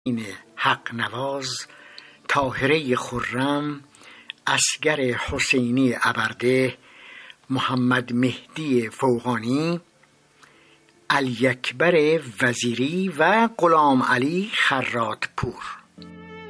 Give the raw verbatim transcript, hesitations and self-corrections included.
این حق نواز، طاهره خرم، اصغر حسینی ابرده، محمد مهدی فوقانی، علی اکبر وزیری و غلام علی خراطپور.